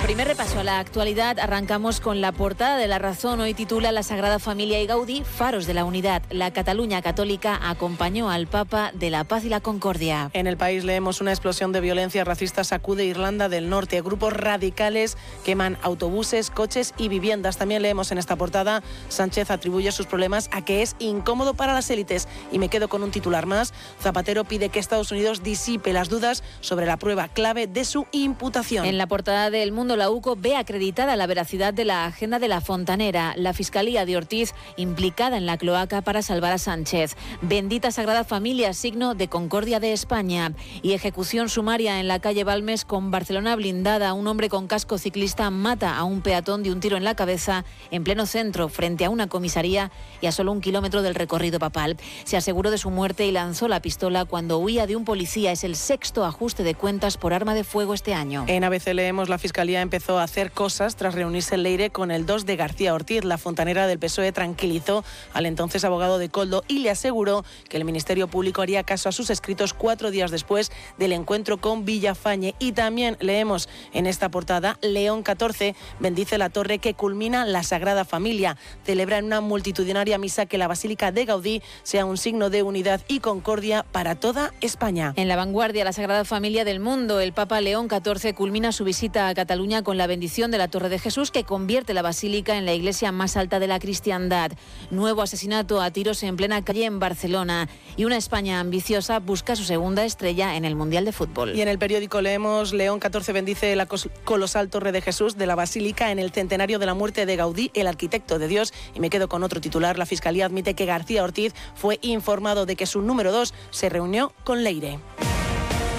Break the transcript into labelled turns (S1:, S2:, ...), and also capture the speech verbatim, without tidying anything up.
S1: Primer repaso a la actualidad. Arrancamos con la portada de La Razón. Hoy titula La Sagrada Familia y Gaudí, faros de la unidad. La Cataluña católica acompañó al Papa de la paz y la concordia.
S2: En El País leemos una explosión de violencia racista sacude Irlanda del Norte. Grupos radicales queman autobuses, coches y viviendas. También leemos en esta portada, Sánchez atribuye sus problemas a que es incómodo para las élites. Y me quedo con un titular más. Zapatero pide que Estados Unidos disipe las dudas sobre la prueba clave de su imputación.
S1: En la portada de El Mundo, la UCO ve acreditada la veracidad de la agenda de la Fontanera. La Fiscalía de Ortiz implicada en la cloaca para salvar a Sánchez. Bendita Sagrada Familia, signo de concordia de España. Y ejecución sumaria en la calle Balmes con Barcelona blindada. Un hombre con casco ciclista mata a un peatón de un tiro en la cabeza en pleno centro, frente a una comisaría y a solo un kilómetro del recorrido papal. Se aseguró de su muerte y lanzó la pistola cuando huía de un policía. Es el sexto ajuste de cuentas por arma de fuego este año.
S2: En A B C leemos, la Fiscalía empezó a hacer cosas tras reunirse en Leire con el dos de García Ortiz. La fontanera del P S O E tranquilizó al entonces abogado de Koldo y le aseguró que el Ministerio Público haría caso a sus escritos cuatro días después del encuentro con Villafañe. Y también leemos en esta portada, León catorce bendice la torre que culmina la Sagrada Familia. Celebra en una multitudinaria misa que la Basílica de Gaudí sea un signo de unidad y concordia para toda España.
S1: En La Vanguardia, la Sagrada Familia del Mundo, el Papa León catorce culmina su visita a Cataluña con la bendición de la Torre de Jesús, que convierte la basílica en la iglesia más alta de la cristiandad. Nuevo asesinato a tiros en plena calle en Barcelona. Y una España ambiciosa busca su segunda estrella en el Mundial de Fútbol.
S2: Y en el periódico leemos, León catorce bendice la colosal Torre de Jesús de la basílica en el centenario de la muerte de Gaudí, el arquitecto de Dios. Y me quedo con otro titular. La Fiscalía admite que García Ortiz fue informado de que su número dos se reunió con Leire.